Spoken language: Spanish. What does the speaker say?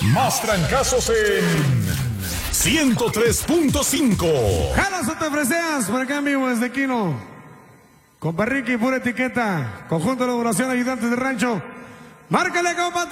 Más trancazos en 103.5. Jalas o te freseas, por acá en vivo desde Quino. Compa Ricky, pura etiqueta. Conjunto de elaboración, ayudantes de rancho. Márcale, compa.